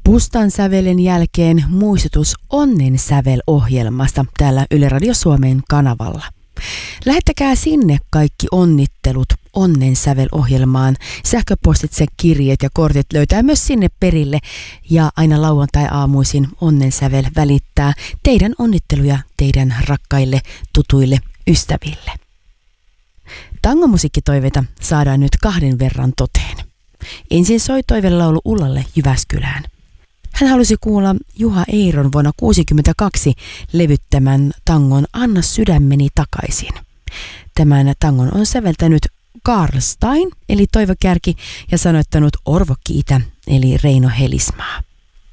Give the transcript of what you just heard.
Pustan sävelen jälkeen muistutus Onnen sävel-ohjelmasta täällä Yle Radio Suomen kanavalla. Lähettäkää sinne kaikki onnittelut Onnen sävel-ohjelmaan. Sähköpostitse, kirjeet ja kortit löytää myös sinne perille. Ja aina lauantai-aamuisin Onnen sävel välittää teidän onnitteluja teidän rakkaille, tutuille, ystäville. Tangomusiikkitoiveita saadaan nyt 2 verran toteen. Ensin soi toivelaulu Ullalle Jyväskylään. Hän halusi kuulla Juha Eiron vuonna 1962 levyttämän tangon Anna sydämeni takaisin. Tämän tangon on säveltänyt Karl Stein eli Toivo Kärki ja sanoittanut Orvo Kiitä eli Reino Helismaa.